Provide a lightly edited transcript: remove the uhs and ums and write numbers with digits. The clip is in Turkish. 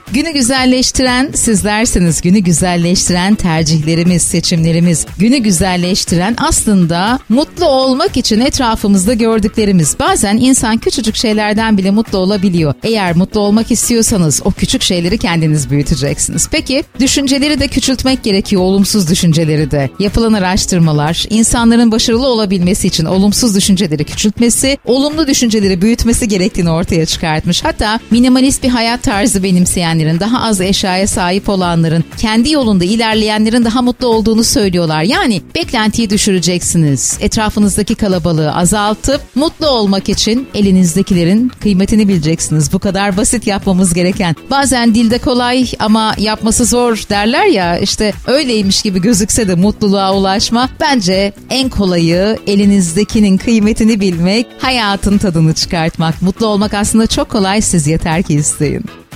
Günü güzelleştiren sizlersiniz. Günü güzelleştiren tercihlerimiz, seçimlerimiz. Günü güzelleştiren aslında mutlu olmak için etrafımızda gördüklerimiz. Bazen insan küçücük şeylerden bile mutlu olabiliyor. Eğer mutlu olmak istiyorsanız o küçük şeyleri kendiniz büyüteceksiniz. Peki düşünceleri de küçültmek gerekiyor, olumsuz düşünceleri de. Yapılan araştırmalar insanların başarılı olabilmesi için olumsuz düşünceleri küçültmesi, olumlu düşünceleri büyütmesi gerektiğini ortaya çıkartmış. Hatta minimalist bir hayat tarzı benimseyenlerin, daha az eşyaya sahip olanların, kendi yolunda ilerleyenlerin daha mutlu olduğunu söylüyorlar. Yani beklentiyi düşüreceksiniz. Etrafınızdaki kalabalığı azaltıp mutlu olmak için elinizdekilerin kıymetini bileceksiniz. Bu kadar basit yapmamız gereken. Bazen dilde kolay ama yapması zor derler ya, işte öyleymiş gibi gözükse de mutluluğa ulaşma. Bence en kolayı elinizdekinin kıymetini bilmek, hayatın tadını çıkartmak. Mutlu olmak aslında çok kolay, siz yeter ki isteyin.